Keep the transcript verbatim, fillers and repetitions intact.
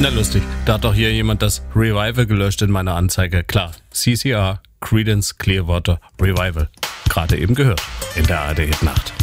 Na lustig, da hat doch hier jemand das Revival gelöscht in meiner Anzeige. Klar, C C R, Creedence Clearwater Revival. Gerade eben gehört in der A R D Hit Nacht.